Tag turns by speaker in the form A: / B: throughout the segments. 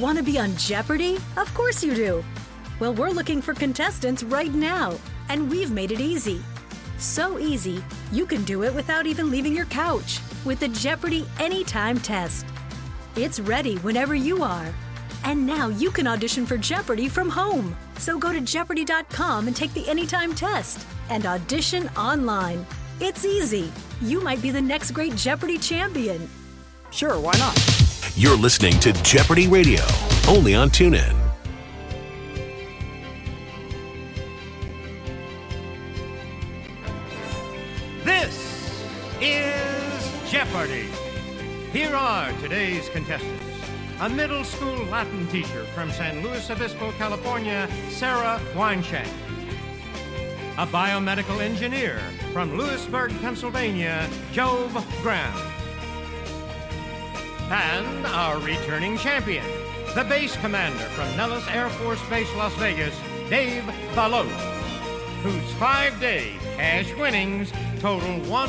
A: Want to be on Jeopardy? Of course you do. Well, we're looking for contestants right now, and we've made it easy. So easy, you can do it without even leaving your couch with the Jeopardy Anytime test. It's ready whenever you are. And now you can audition for Jeopardy from home. So go to Jeopardy.com and take the Anytime test and audition online. It's easy. You might be the next great Jeopardy champion.
B: Sure, why not?
C: You're listening to Jeopardy Radio, only on TuneIn.
D: This is Jeopardy! Here are today's contestants. A middle school Latin teacher from San Luis Obispo, California, Sarah Weinshank. A biomedical engineer from Lewisburg, Pennsylvania, Jove Graham. And our returning champion, the base commander from Nellis Air Force Base, Las Vegas, Dave Ballot, whose 5-day cash winnings total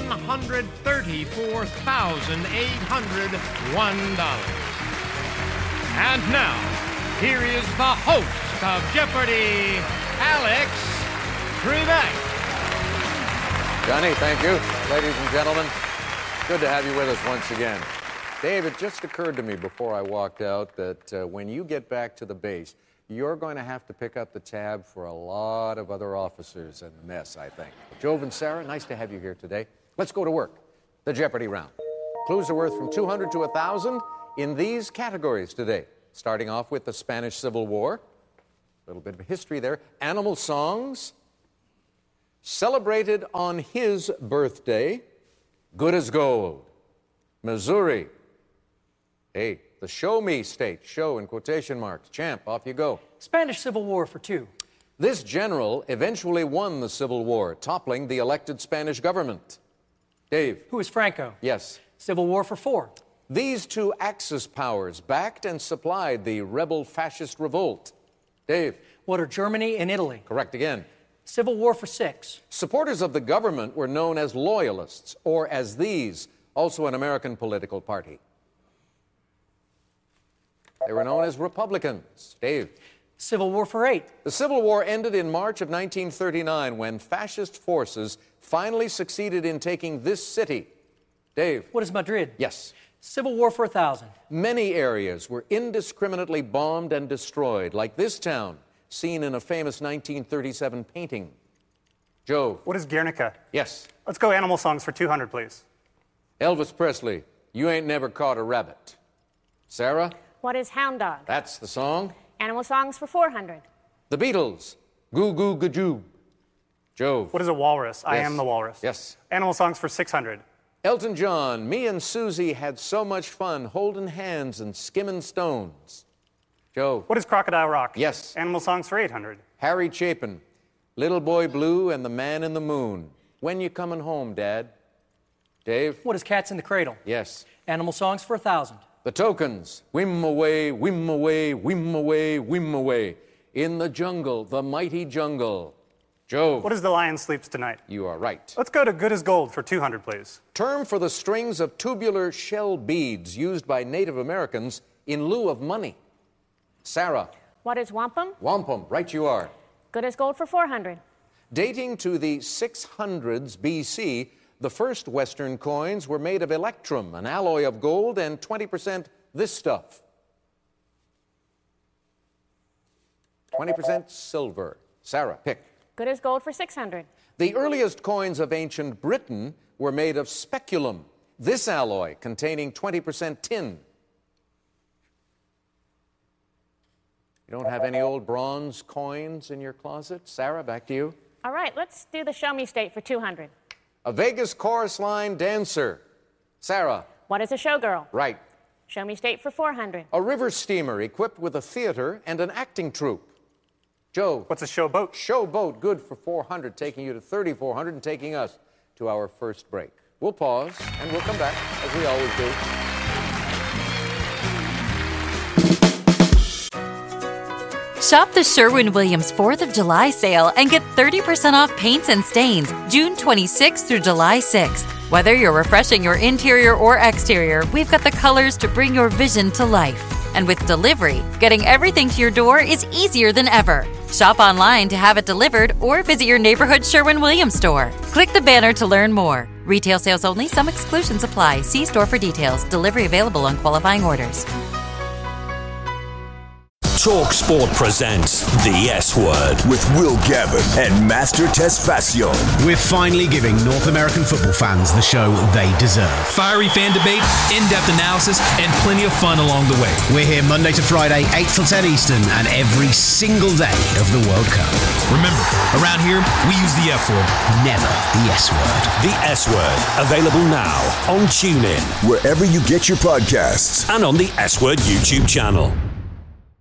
D: $134,801. And now, here is the host of Jeopardy, Alex Trebek.
E: Johnny, thank you. Ladies and gentlemen, good to have you with us once again. Dave, it just occurred to me before I walked out that when you get back to the base, you're going to have to pick up the tab for a lot of other officers in the mess, I think. Jove and Sarah, nice to have you here today. Let's go to work. The Jeopardy round. Clues are worth from 200 to 1,000 in these categories today. Starting off with the Spanish Civil War. A little bit of history there. Animal songs. Celebrated on his birthday. Good as gold. Missouri. Hey, the show me state. Show in quotation marks. Champ, off you go.
B: Spanish Civil War for 2.
E: This general eventually won the Civil War, toppling the elected Spanish government. Dave.
B: Who is Franco?
E: Yes.
B: Civil War for 4.
E: These two Axis powers backed and supplied the rebel fascist revolt. Dave.
B: What are Germany and Italy?
E: Correct again.
B: Civil War for 6.
E: Supporters of the government were known as loyalists, or as these, also an American political party. They were known as Republicans. Dave.
B: Civil War for 8.
E: The Civil War ended in March of 1939 when fascist forces finally succeeded in taking this city. Dave.
B: What is Madrid?
E: Yes.
B: Civil War for 1,000.
E: Many areas were indiscriminately bombed and destroyed, like this town, seen in a famous 1937 painting. Jove.
F: What is Guernica?
E: Yes.
F: Let's go animal songs for 200, please.
E: Elvis Presley, You Ain't Never Caught a Rabbit. Sarah?
G: What is Hound Dog?
E: That's the song.
G: Animal songs for 400.
E: The Beatles, Goo Goo Gajoob. Jove.
F: What is a walrus?
E: Yes.
F: I am the walrus.
E: Yes.
F: Animal songs for 600.
E: Elton John, Me and Susie had so much fun holding hands and skimming stones. Jove.
F: What is Crocodile Rock?
E: Yes.
F: Animal songs for 800.
E: Harry Chapin, Little Boy Blue and the Man in the Moon. When you coming home, Dad? Dave?
B: What is Cats in the Cradle?
E: Yes.
B: Animal songs for 1,000.
E: The Tokens, whim away, whim away, whim away, whim away. In the jungle, the mighty jungle. Jove.
F: What is The Lion Sleeps Tonight?
E: You are right.
F: Let's go to Good as Gold for 200, please.
E: Term for the strings of tubular shell beads used by Native Americans in lieu of money. Sarah.
G: What is wampum?
E: Wampum, right you are.
G: Good as gold for 400.
E: Dating to the 600s BC, the first Western coins were made of electrum, an alloy of gold, and 20% this stuff. 20% silver. Sarah, pick.
G: Good as gold for 600.
E: The earliest coins of ancient Britain were made of speculum, this alloy containing 20% tin. You don't have any old bronze coins in your closet? Sarah, back to you.
G: All right, let's do the show me state for 200.
E: A Vegas chorus line dancer. Sarah.
G: What is a showgirl?
E: Right.
G: Show me state for 400.
E: A river steamer equipped with a theater and an acting troupe. Joe.
F: What's a showboat?
E: Showboat, good for 400, taking you to 3,400 and taking us to our first break. We'll pause and we'll come back, as we always do.
H: Shop the Sherwin-Williams 4th of July sale and get 30% off paints and stains June 26th through July 6th. Whether you're refreshing your interior or exterior, we've got the colors to bring your vision to life. And with delivery, getting everything to your door is easier than ever. Shop online to have it delivered or visit your neighborhood Sherwin-Williams store. Click the banner to learn more. Retail sales only. Some exclusions apply. See store for details. Delivery available on qualifying orders.
C: Talk Sport presents The S Word
I: with Will Gavin and Master Tesfacion.
J: We're finally giving North American football fans the show they deserve.
K: Fiery fan debate, in-depth analysis, and plenty of fun along the way.
J: We're here Monday to Friday, 8 till 10 Eastern, and every single day of the World Cup.
K: Remember, around here, we use the F word.
J: Never the S word.
C: The S Word, available now on TuneIn,
I: wherever you get your podcasts,
C: and on the S Word YouTube channel.